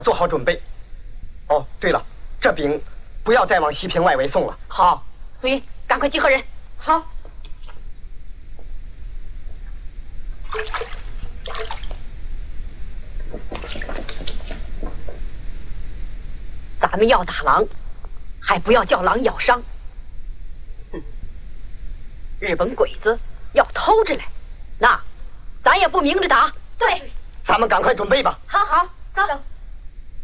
做好准备。哦，对了，这饼不要再往西平外围送了。 好，所以赶快集合人。 好。 咱们要打狼，还不要叫狼咬伤。日本鬼子要偷着来，那咱也不明着打。 对， 咱们赶快准备吧。 好，走。